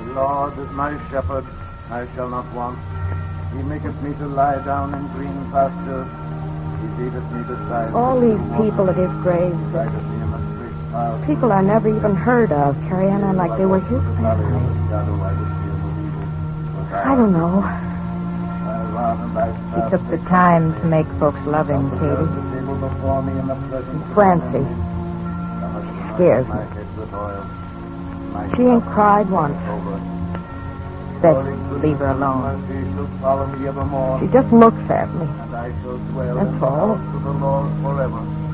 Lord is my shepherd, I shall not want. He maketh me to lie down in green pastures. He leadeth me beside all these people at his grave, people I never even heard of, carrying on like they were his family. I don't know. He took the time to make folks love him, Katie. And Francie, she scares me. She ain't cried once. Best leave her alone. She just looks at me. That's all.